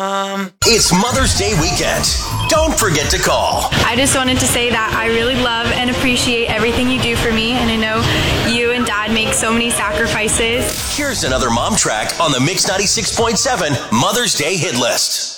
It's Mother's Day weekend. Don't forget to call. I just wanted to say that I really love and appreciate everything you do for me, and I know you and Dad make so many sacrifices. Here's another mom track on the Mix 96.7 Mother's Day hit list.